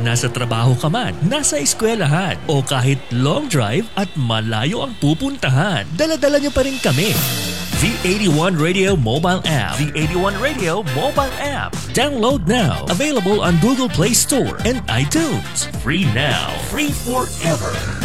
Nasa trabaho ka man, nasa eskwelahan, o kahit long drive at malayo ang pupuntahan, dala-dala niyo pa rin kami. The 81 Radio Mobile App. The 81 Radio Mobile App. Download now. Available on Google Play Store and iTunes. Free now. Free forever.